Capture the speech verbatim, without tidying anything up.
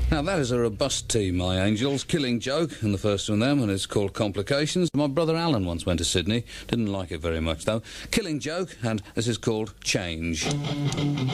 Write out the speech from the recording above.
Now that is a robust team, my angels. Killing Joke, and the first of them, and it's called Complications. My brother Alan once went to Sydney, didn't like it very much though. Killing Joke, and this is called Change.